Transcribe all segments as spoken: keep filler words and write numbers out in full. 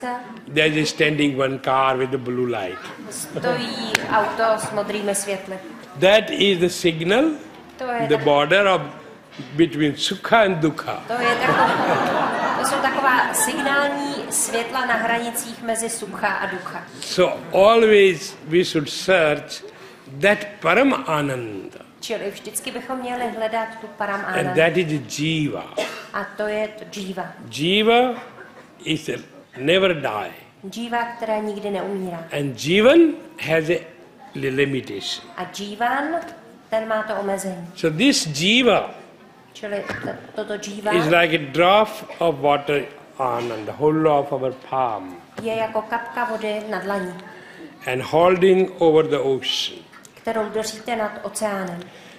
There is standing one car with a blue light. Stojí auto s modrými světly. That is the signal, To je the tak, border of between sukha and dukkha. to, je taková, to jsou taková signální světla na hranicích mezi sukha a dukha. So always we should search that param ananda. Čili vždycky bychom měli hledat tu param And ananda. that is jiva. A to je to džíva. Jiva is a never die. Džíva, která nikdy neumírá. And jivan has a limitation. A džívan, ten má to omezení. So this jiva Čili t- toto džíva is like a drop of water on the whole of our palm je jako kapka vody na dlaní, and holding over the ocean. kterou držíte nad oceánem.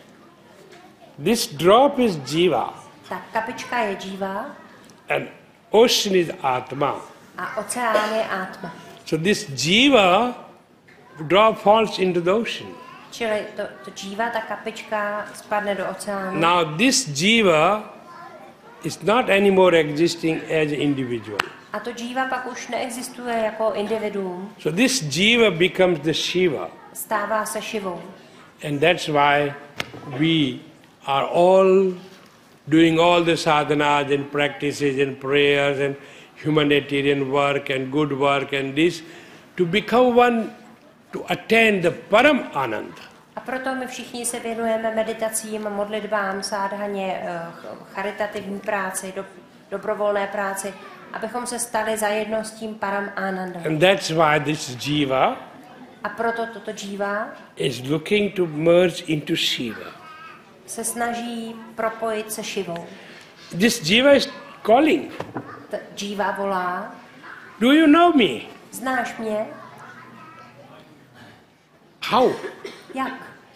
This drop is jiva Ta kapička je džíva and ocean is atma. a oceán je átma. So this jiva drop falls into the ocean. Čili to, to džíva, ta kapička spadne do oceánu. Now this jiva is not anymore existing as an individual. A to džíva pak už neexistuje jako individuum. So this jiva becomes the Shiva. Stává se Šivou. And that's why we are all doing all the sadhanas and practices and prayers and humanitarian work and good work and this to become one, to attain the Param Ananda. A proto my všichni se věnujeme meditacím, modlitbám, sádhaně, charitativní práci, do, dobrovolné práci, abychom se stali zajedno s tím Param Ananda. And that's why this jiva A proto toto džíva is looking to merge into Shiva. se snaží propojit se Šivou. This jiva is calling. Ta džíva volá, Do you know me? znáš mě? How? Jak?